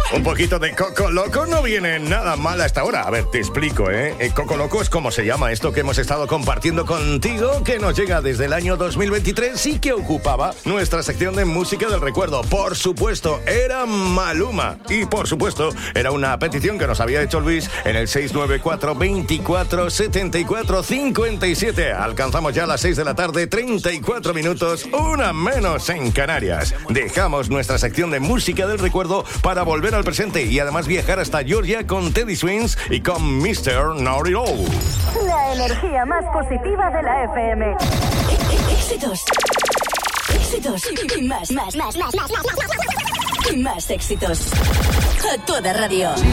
Un poquito de Coco Loco no viene nada mal hasta ahora. A ver, te explico, ¿eh? Coco Loco es como se llama esto que hemos estado compartiendo contigo, que nos llega desde el año 2023 y que ocupaba nuestra sección de música del recuerdo. Por supuesto, era Maluma. Y por supuesto, era una petición que nos había hecho Luis en el 694 24 74 57. Alcanzamos ya las 6 de la tarde, 34 minutos, una menos en Canarias. Dejamos nuestra sección de música del recuerdo para volver al presente y además viajar hasta Georgia con Teddy Swims y con Mr. Know It All. La energía más positiva de la FM. Éxitos. Éxitos. Y más. Y más éxitos. A toda radio.